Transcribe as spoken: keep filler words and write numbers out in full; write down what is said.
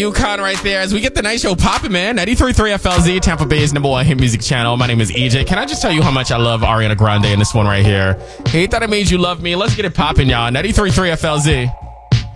UConn right there as we get the night show popping, man. ninety-three point three F L Z, Tampa Bay's number one hit music channel. My name is E J. Can I just tell you how much I love Ariana Grande in this one right here? Hate that I made you love me. Let's get it popping, y'all. ninety-three point three F L Z.